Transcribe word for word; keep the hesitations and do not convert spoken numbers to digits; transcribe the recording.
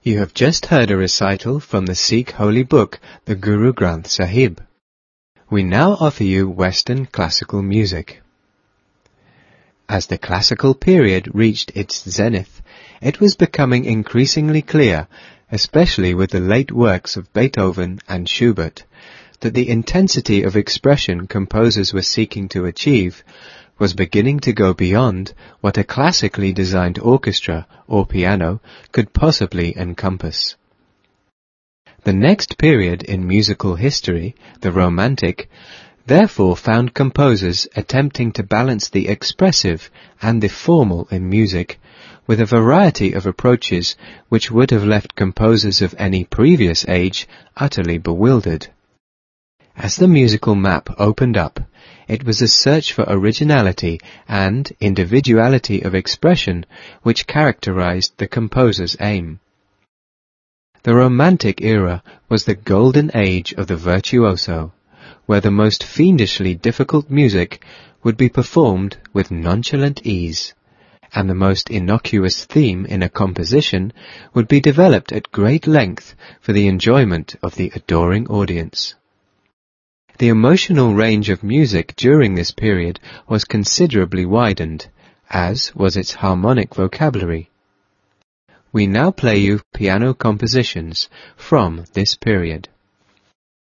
You have just heard a recital from the Sikh holy book, the Guru Granth Sahib. We now offer you Western classical music. As the classical period reached its zenith, it was becoming increasingly clear, especially with the late works of Beethoven and Schubert, that the intensity of expression composers were seeking to achieve was beginning to go beyond what a classically designed orchestra or piano could possibly encompass. The next period in musical history, the Romantic, therefore found composers attempting to balance the expressive and the formal in music with a variety of approaches which would have left composers of any previous age utterly bewildered. As the musical map opened up, it was a search for originality and individuality of expression which characterized the composer's aim. The Romantic era was the golden age of the virtuoso, where the most fiendishly difficult music would be performed with nonchalant ease, and the most innocuous theme in a composition would be developed at great length for the enjoyment of the adoring audience. The emotional range of music during this period was considerably widened, as was its harmonic vocabulary. We now play you piano compositions from this period.